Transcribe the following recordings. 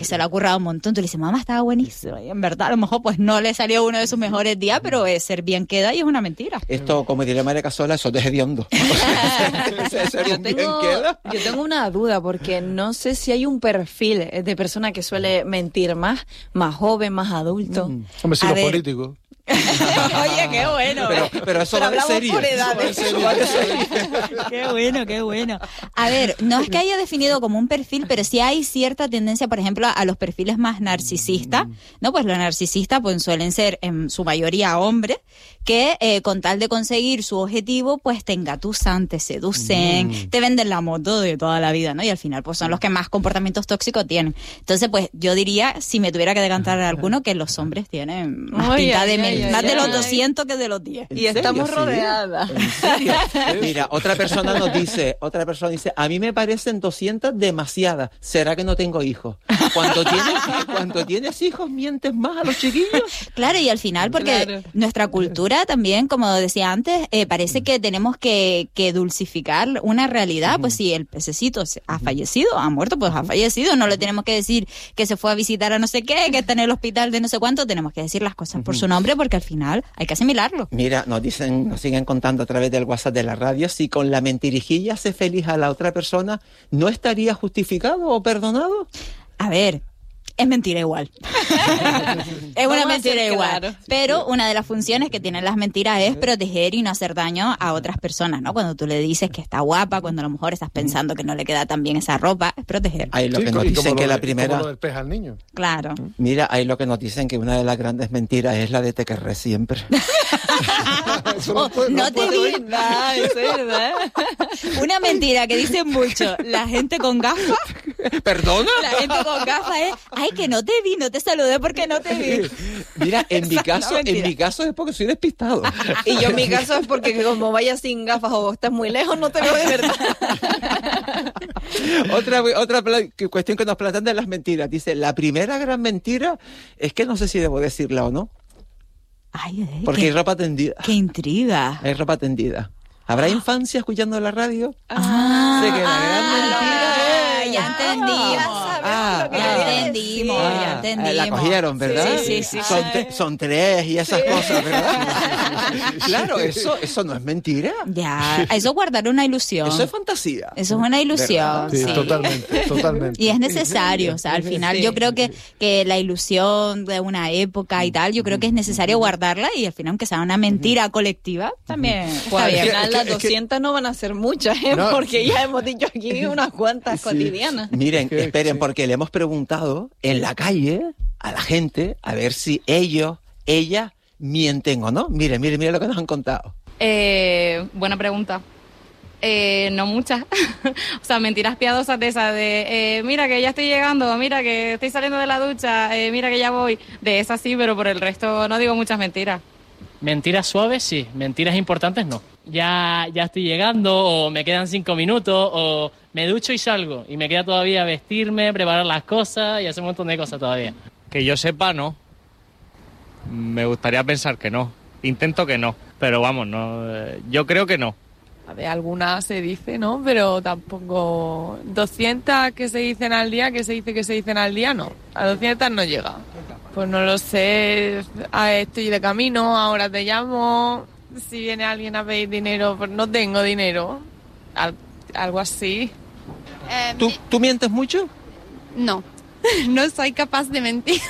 que se lo ha currado un montón. Tú le dices, mamá, estaba buenísimo. Y en verdad, a lo mejor pues no le salió uno de sus mejores días, pero ser bien queda y es una mentira. Esto, como diría María Casola, eso es hediondo. Yo tengo una duda, porque no sé si hay un perfil de persona que suele mentir más joven, más adulto. Hombre, si los políticos. Oye, qué bueno. Pero eso va de serie. Por edades. Qué bueno. A ver, no es que haya definido como un perfil, pero sí hay cierta tendencia, por ejemplo, a los perfiles más narcisistas, ¿no? Pues los narcisistas pues suelen ser en su mayoría hombres que con tal de conseguir su objetivo, pues te engatusan, te seducen, te venden la moto de toda la vida, ¿no? Y al final pues son los que más comportamientos tóxicos tienen. Entonces, pues yo diría, si me tuviera que decantar alguno, que los hombres tienen más pinta de más de los 200 que de los 10. Y estamos rodeadas. Mira, otra persona dice, a mí me parecen 200 demasiadas. ¿Será que no tengo hijos? Cuando tienes hijos, mientes más a los chiquillos. Claro, y al final, porque nuestra cultura también, como decía antes, parece que tenemos que dulcificar una realidad. Pues si el pececito ha fallecido, ha muerto, pues ha fallecido. No le tenemos que decir que se fue a visitar a no sé qué, que está en el hospital de no sé cuánto. Tenemos que decir las cosas por su nombre, porque al final hay que asimilarlo. Mira, nos siguen contando a través del WhatsApp de la radio, si con la mentirijilla hace feliz a la otra persona, ¿no estaría justificado o perdonado? A ver, es mentira igual. Es una mentira igual. Claro. Pero una de las funciones que tienen las mentiras es proteger y no hacer daño a otras personas, ¿no? Cuando tú le dices que está guapa, cuando a lo mejor estás pensando que no le queda tan bien esa ropa, es proteger. Ahí lo que nos dicen que la primera... Como lo del pez al niño. Claro. Mira, ahí lo que nos dicen que una de las grandes mentiras es la de te querré siempre. No te vi. Es verdad. Una mentira que dicen mucho la gente con gafas. ¿Perdona? La gente con gafas es, ay, que no te vi, no te saludé porque no te vi. Mira, en mi caso es porque soy despistado. Y yo en mi caso es porque como vayas sin gafas o estás muy lejos, no te veo de verdad. Otra cuestión que nos plantean de las mentiras. Dice, la primera gran mentira es que no sé si debo decirla o no. Ay, porque hay ropa tendida. ¡Qué intriga! Hay ropa tendida. ¿Habrá infancia escuchando la radio? Sé que la gran mentira es... Ya entendimos. La cogieron, ¿verdad? Sí. Son 3 y esas cosas, ¿verdad? Claro, eso no es mentira. Ya, eso es guardar una ilusión. Eso es fantasía. Eso es una ilusión. Sí, totalmente. Y es necesario, o sea, al final yo creo que la ilusión de una época y tal, yo creo que es necesario guardarla y al final, aunque sea una mentira colectiva, también pues al final las 200 no van a ser muchas, porque ya hemos dicho aquí unas cuantas cotidianas. Miren, esperen, porque le hemos preguntado en la calle a la gente a ver si ellas mienten o no. Miren lo que nos han contado. Buena pregunta. No muchas. O sea, mentiras piadosas de esas de mira que ya estoy llegando, mira que estoy saliendo de la ducha, mira que ya voy. De esas sí, pero por el resto no digo muchas mentiras. Mentiras suaves sí, mentiras importantes no. Ya estoy llegando, o me quedan 5 minutos, o me ducho y salgo, y me queda todavía vestirme, preparar las cosas y hacer un montón de cosas todavía. Que yo sepa, no. Me gustaría pensar que no. Intento que no, pero vamos, no. Yo creo que no. De algunas se dice, ¿no? Pero tampoco 200 que se dicen al día, que se dicen al día, no. A 200 no llega. Pues no lo sé, estoy de camino, ahora te llamo, si viene alguien a pedir dinero, pues no tengo dinero, algo así. ¿Tú mientes mucho? No, no soy capaz de mentir.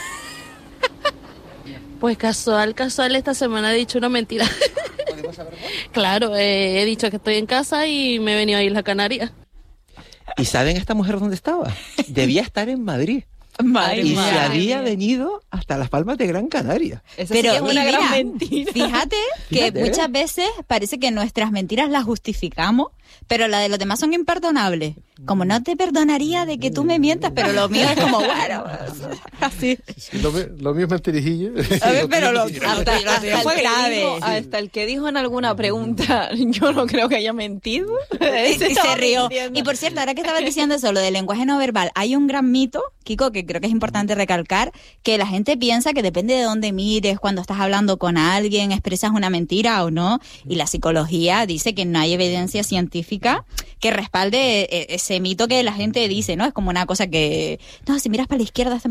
Pues casual, esta semana he dicho una mentira. ¿Podemos saber cuál? Claro, he dicho que estoy en casa y me he venido a Isla Canaria. ¿Y saben esta mujer dónde estaba? Debía estar en Madrid. Y se había venido hasta las Palmas de Gran Canaria. Pero es una gran mentira. Fíjate que muchas veces parece que nuestras mentiras las justificamos, pero las de los demás son imperdonables. Como no te perdonaría de que tú me mientas, pero lo mío es como, bueno, así. Sí, lo mío es mentirijillo. A ver, pero hasta el que dijo en alguna pregunta, yo no creo que haya mentido. Y se rió. Y por cierto, ahora que estabas diciendo eso, lo del lenguaje no verbal, hay un gran mito, Kiko, que creo que es importante recalcar, que la gente piensa que depende de dónde mires, cuando estás hablando con alguien, expresas una mentira o no, y la psicología dice que no hay evidencia científica científica que respalde ese mito que la gente dice, ¿no? Es como una cosa que, no, si miras para la izquierda